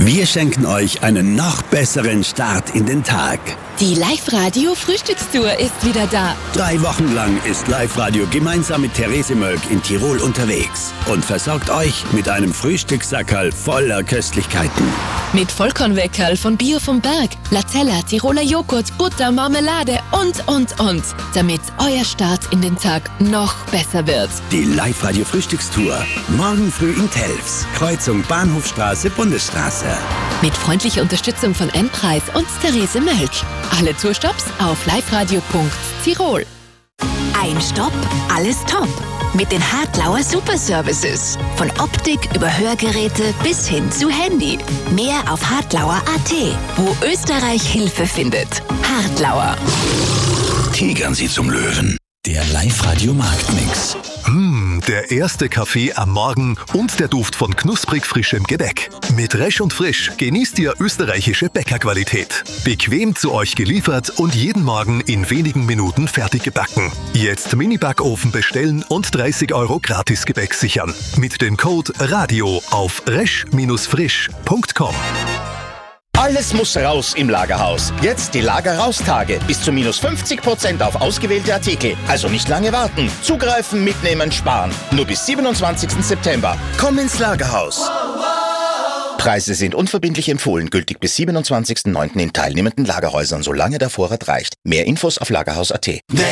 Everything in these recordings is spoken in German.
Wir schenken euch einen noch besseren Start in den Tag. Die Live-Radio-Frühstückstour ist wieder da. 3 Wochen lang ist Live-Radio gemeinsam mit Therese Mölk in Tirol unterwegs und versorgt euch mit einem Frühstückssackerl voller Köstlichkeiten. Mit Vollkornweckerl von Bio vom Berg, Latella, Tiroler Joghurt, Butter, Marmelade und. Damit euer Start in den Tag noch besser wird. Die Live-Radio-Frühstückstour. Morgen früh in Telfs. Kreuzung Bahnhofstraße, Bundesstraße. Mit freundlicher Unterstützung von M-Preis und Therese Mölk. Alle Tourstops auf liveradio.tirol. Ein Stopp, alles top. Mit den Hartlauer Superservices. Von Optik über Hörgeräte bis hin zu Handy. Mehr auf hartlauer.at, wo Österreich Hilfe findet. Hartlauer. Tigern Sie zum Löwen. Der Live-Radio-Marktmix. Der erste Kaffee am Morgen und der Duft von knusprig frischem Gebäck. Mit Resch und Frisch genießt ihr österreichische Bäckerqualität. Bequem zu euch geliefert und jeden Morgen in wenigen Minuten fertig gebacken. Jetzt Mini-Backofen bestellen und 30 € Gratis-Gebäck sichern. Mit dem Code RADIO auf resch-frisch.com. Alles muss raus im Lagerhaus. Jetzt die Lager-Raus-Tage. Bis zu -50% auf ausgewählte Artikel. Also nicht lange warten. Zugreifen, mitnehmen, sparen. Nur bis 27. September. Komm ins Lagerhaus. Preise sind unverbindlich empfohlen. Gültig bis 27.09. in teilnehmenden Lagerhäusern, solange der Vorrat reicht. Mehr Infos auf lagerhaus.at.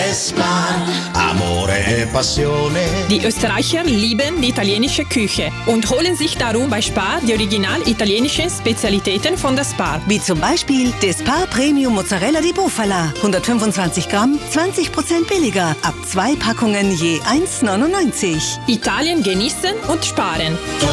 Die Österreicher lieben die italienische Küche und holen sich darum bei Spar die original italienischen Spezialitäten von der Spar. Wie zum Beispiel der Spar Premium Mozzarella di Bufala. 125 Gramm, 20% billiger. Ab 2 Packungen je 1,99. Italien genießen und sparen.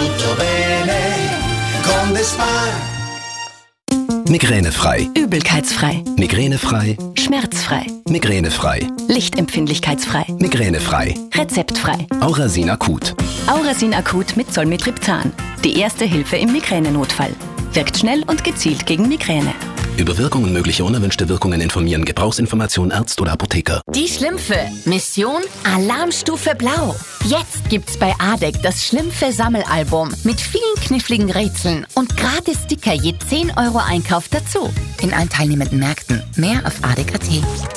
Migränefrei. Übelkeitsfrei. Migränefrei. Schmerzfrei. Migränefrei. Lichtempfindlichkeitsfrei. Migränefrei. Rezeptfrei. Aurasin Akut. Aurasin Akut mit Zolmitriptan. Die erste Hilfe im Migränenotfall. Wirkt schnell und gezielt gegen Migräne. Über Wirkung und mögliche unerwünschte Wirkungen informieren. Gebrauchsinformation Arzt oder Apotheker. Die Schlümpfe. Mission Alarmstufe Blau. Jetzt gibt's bei ADEC das Schlümpfe-Sammelalbum mit vielen kniffligen Rätseln und gratis Sticker je 10 € Einkauf dazu. In allen teilnehmenden Märkten. Mehr auf ADEC.at.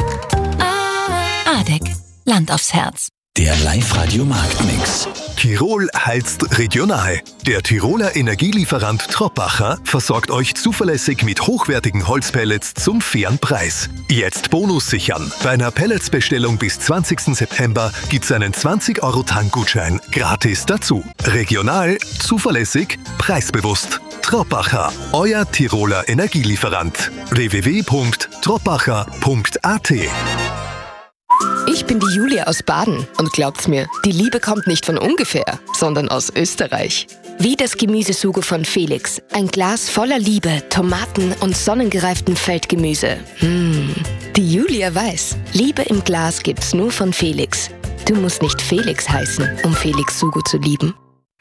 ADEC. Land aufs Herz. Der Live-Radio-Marktmix. Tirol heizt regional. Der Tiroler Energielieferant Troppacher versorgt euch zuverlässig mit hochwertigen Holzpellets zum fairen Preis. Jetzt Bonus sichern. Bei einer Pelletsbestellung bis 20. September gibt's einen 20 € Tankgutschein gratis dazu. Regional, zuverlässig, preisbewusst. Troppacher, euer Tiroler Energielieferant. www.troppacher.at. Ich bin die Julia aus Baden und glaubt's mir, die Liebe kommt nicht von ungefähr, sondern aus Österreich. Wie das Gemüsesugo von Felix. Ein Glas voller Liebe, Tomaten und sonnengereiftem Feldgemüse. Die Julia weiß, Liebe im Glas gibt's nur von Felix. Du musst nicht Felix heißen, um Felix Sugo zu lieben.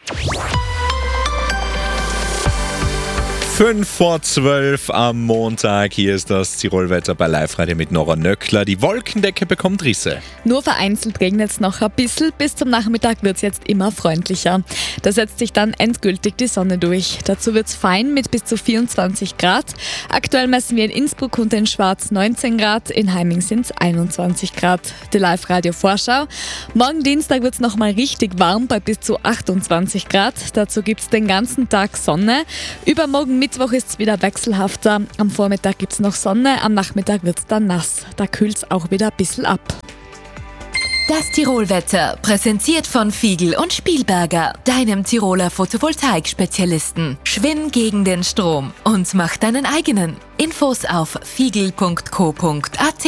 11:55 am Montag. Hier ist das Tirolwetter bei Live-Radio mit Nora Nöckler. Die Wolkendecke bekommt Risse. Nur vereinzelt regnet es noch ein bisschen. Bis zum Nachmittag wird es jetzt immer freundlicher. Da setzt sich dann endgültig die Sonne durch. Dazu wird es fein mit bis zu 24 Grad. Aktuell messen wir in Innsbruck und in Schwarz 19 Grad. In Heiming sind es 21 Grad. Die Live-Radio-Vorschau. Morgen Dienstag wird es nochmal richtig warm bei bis zu 28 Grad. Dazu gibt es den ganzen Tag Sonne. Übermorgen Mittwoch ist es wieder wechselhafter. Am Vormittag gibt es noch Sonne, am Nachmittag wird es dann nass. Da kühlt es auch wieder ein bisschen ab. Das Tirolwetter, präsentiert von Fiegel und Spielberger, deinem Tiroler Photovoltaik-Spezialisten. Schwimm gegen den Strom und mach deinen eigenen. Infos auf fiegel.co.at.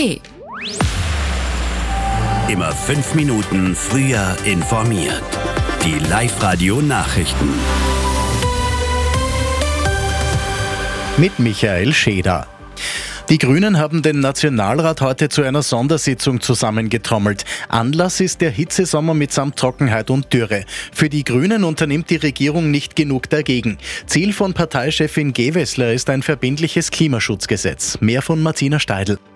Immer 5 Minuten früher informiert. Die Live-Radio-Nachrichten. Mit Michael Scheder. Die Grünen haben den Nationalrat heute zu einer Sondersitzung zusammengetrommelt. Anlass ist der Hitzesommer mitsamt Trockenheit und Dürre. Für die Grünen unternimmt die Regierung nicht genug dagegen. Ziel von Parteichefin Gewessler ist ein verbindliches Klimaschutzgesetz. Mehr von Martina Steidl.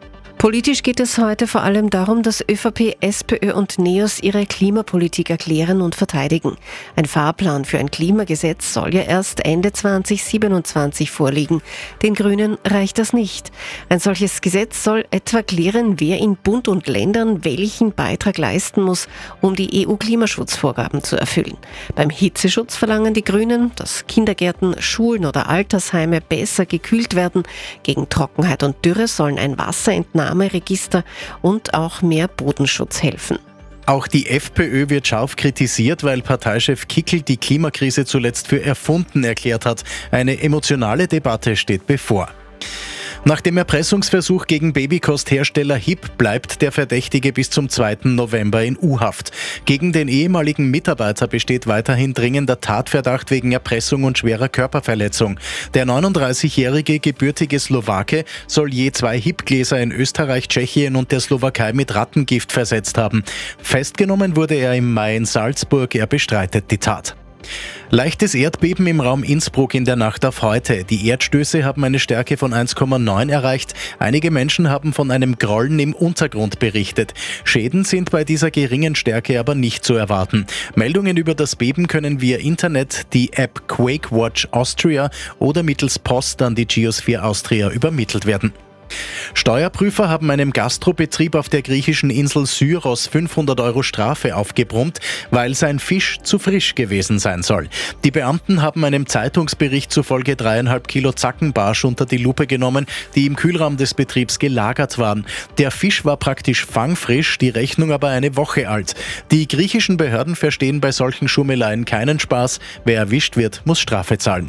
Politisch geht es heute vor allem darum, dass ÖVP, SPÖ und NEOS ihre Klimapolitik erklären und verteidigen. Ein Fahrplan für ein Klimagesetz soll ja erst Ende 2027 vorliegen. Den Grünen reicht das nicht. Ein solches Gesetz soll etwa klären, wer in Bund und Ländern welchen Beitrag leisten muss, um die EU-Klimaschutzvorgaben zu erfüllen. Beim Hitzeschutz verlangen die Grünen, dass Kindergärten, Schulen oder Altersheime besser gekühlt werden. Gegen Trockenheit und Dürre sollen ein Wasserentnahmeregister und auch mehr Bodenschutz helfen. Auch die FPÖ wird scharf kritisiert, weil Parteichef Kickl die Klimakrise zuletzt für erfunden erklärt hat. Eine emotionale Debatte steht bevor. Nach dem Erpressungsversuch gegen Babykosthersteller HIP bleibt der Verdächtige bis zum 2. November in U-Haft. Gegen den ehemaligen Mitarbeiter besteht weiterhin dringender Tatverdacht wegen Erpressung und schwerer Körperverletzung. Der 39-jährige gebürtige Slowake soll je 2 HIP-Gläser in Österreich, Tschechien und der Slowakei mit Rattengift versetzt haben. Festgenommen wurde er im Mai in Salzburg. Er bestreitet die Tat. Leichtes Erdbeben im Raum Innsbruck in der Nacht auf heute. Die Erdstöße haben eine Stärke von 1,9 erreicht. Einige Menschen haben von einem Grollen im Untergrund berichtet. Schäden sind bei dieser geringen Stärke aber nicht zu erwarten. Meldungen über das Beben können via Internet, die App QuakeWatch Austria oder mittels Post an die Geosphere Austria übermittelt werden. Steuerprüfer haben einem Gastrobetrieb auf der griechischen Insel Syros 500 € Strafe aufgebrummt, weil sein Fisch zu frisch gewesen sein soll. Die Beamten haben einem Zeitungsbericht zufolge 3,5 Kilo Zackenbarsch unter die Lupe genommen, die im Kühlraum des Betriebs gelagert waren. Der Fisch war praktisch fangfrisch, die Rechnung aber eine Woche alt. Die griechischen Behörden verstehen bei solchen Schummeleien keinen Spaß. Wer erwischt wird, muss Strafe zahlen.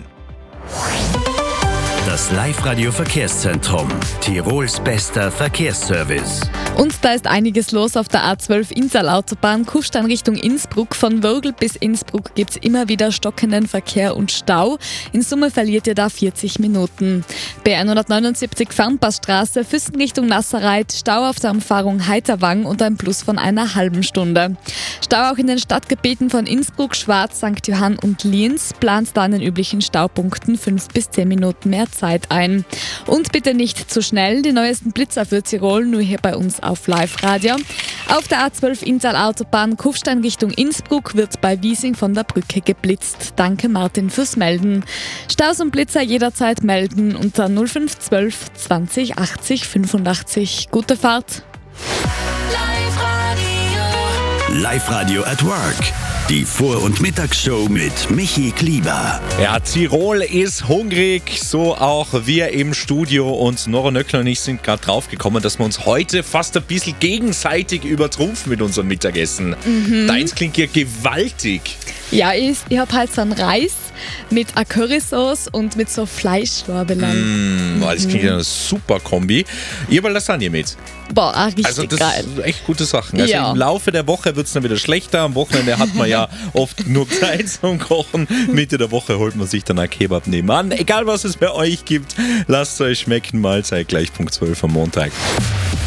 Das Live-Radio-Verkehrszentrum. Tirols bester Verkehrsservice. Und da ist einiges los auf der A12 Inntal-Autobahn, Kufstein Richtung Innsbruck. Von Wörgl bis Innsbruck gibt es immer wieder stockenden Verkehr und Stau. In Summe verliert ihr da 40 Minuten. B179 Fernpassstraße, Füssen Richtung Nasserreit, Stau auf der Umfahrung Heiterwang und ein Plus von einer halben Stunde. Stau auch in den Stadtgebieten von Innsbruck, Schwaz, St. Johann und Lienz. Plant da an den üblichen Staupunkten 5 bis 10 Minuten mehr Zeit ein. Und bitte nicht zu schnell, die neuesten Blitzer für Tirol nur hier bei uns auf Live-Radio. Auf der A12 Inntal-Autobahn Kufstein Richtung Innsbruck wird bei Wiesing von der Brücke geblitzt. Danke Martin fürs Melden. Staus und Blitzer jederzeit melden unter 0512 20 80 85. Gute Fahrt. Live-Radio at Work. Die Vor- und Mittagsshow mit Michi Klieber. Ja, Tirol ist hungrig, so auch wir im Studio. Und Nora Nöckler und ich sind gerade draufgekommen, dass wir uns heute fast ein bisschen gegenseitig übertrumpfen mit unserem Mittagessen. Deins klingt ja gewaltig. Ja, ich habe halt so einen Reis mit einer Currysauce und mit so Fleischlorbeeren. Das klingt ja eine super Kombi. Ich habe Lasagne mit. Boah, richtig also das geil. sind echt gute Sachen. Also ja. Im Laufe der Woche wird es dann wieder schlechter. Am Wochenende hat man ja oft genug Zeit zum Kochen. Mitte der Woche holt man sich dann ein Kebab nebenan. Egal was es bei euch gibt, lasst es euch schmecken. Mahlzeit gleich Punkt 12 am Montag.